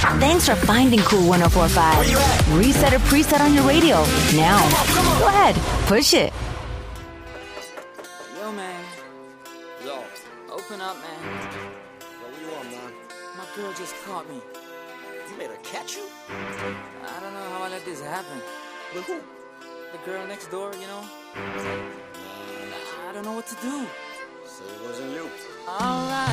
Thanks for finding Cool 104.5. Where you at? Reset or preset on your radio. Now, go ahead, push it. Yo, man. Yo. Open up, man. Yo, what you want, man? My girl just caught me. You made her catch you? I don't know how I let this happen. With who? The girl next door, you know? I don't know what to do. So it wasn't you. Alright.